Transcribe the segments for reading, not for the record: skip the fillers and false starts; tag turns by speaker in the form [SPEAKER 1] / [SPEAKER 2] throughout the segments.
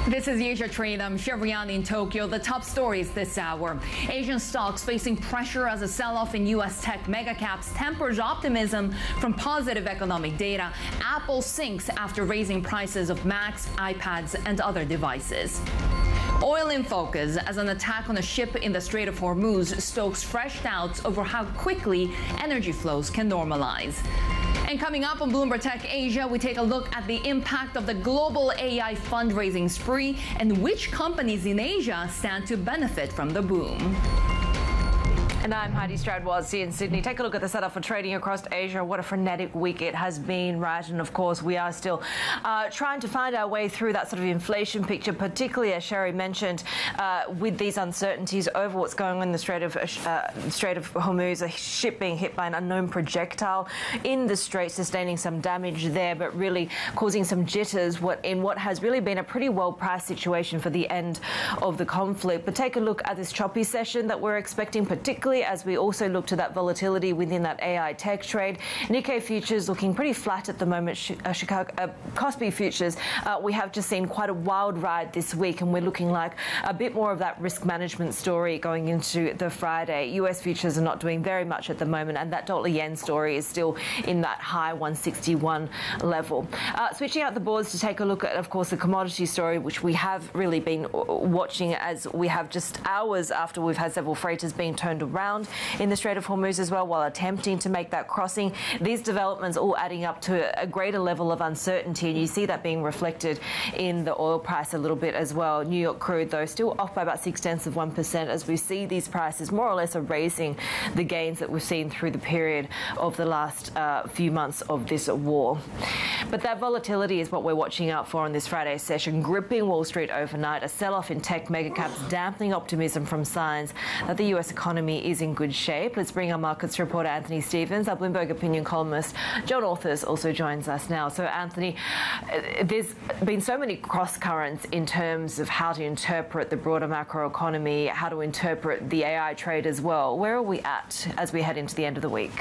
[SPEAKER 1] This is Asia Trade. I'm Chevryan in Tokyo. The top stories this hour. Asian stocks facing pressure as a sell-off in U.S. tech megacaps tempers optimism from positive economic data. Apple sinks after raising prices of Macs, iPads, and other devices. Oil in focus as an attack on a ship in the Strait of Hormuz stokes fresh doubts over how quickly energy flows can normalize. And coming up on Bloomberg Tech Asia, we take a look at the impact of the global AI fundraising spree and which companies in Asia stand to benefit from the boom.
[SPEAKER 2] And I'm Heidi Stradwodsy in Sydney. Take a look at the setup for trading across Asia. What a frenetic week it has been, right? And of course, we are still trying to find our way through that sort of inflation picture, particularly as Sherry mentioned, with these uncertainties over what's going on in the Strait of Hormuz, a ship being hit by an unknown projectile in the Strait, sustaining some damage there, but really causing some jitters in what has really been a pretty well-priced situation for the end of the conflict. But take a look at this choppy session that we're expecting, particularly as we also look to that volatility within that AI tech trade. Nikkei futures looking pretty flat at the moment. Chicago Kospi futures, we have just seen quite a wild ride this week, and we're looking like a bit more of that risk management story going into the Friday. US futures are not doing very much at the moment, and that dollar yen story is still in that high 161 level. Switching out the boards to take a look at, of course, the commodity story, which we have really been watching as we have just hours after we've had several freighters being turned around in the Strait of Hormuz as well, while attempting to make that crossing. These developments all adding up to a greater level of uncertainty, and you see that being reflected in the oil price a little bit as well. New York crude, though, still off by about 0.6% as we see these prices more or less erasing the gains that we've seen through the period of the last few months of this war. But that volatility is what we're watching out for on this Friday session, gripping Wall Street overnight, a sell-off in tech megacaps, dampening optimism from signs that the US economy is in good shape. Let's bring our markets reporter Anthony Stevens. Our Bloomberg opinion columnist John Authers also joins us now. So Anthony, there's been so many cross currents in terms of how to interpret the broader macroeconomy, how to interpret the AI trade as well. Where are we at as we head into the end of the week?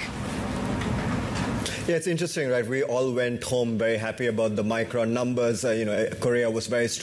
[SPEAKER 3] Yeah, it's interesting, right? We all went home very happy about the Micron numbers. Korea was very strong.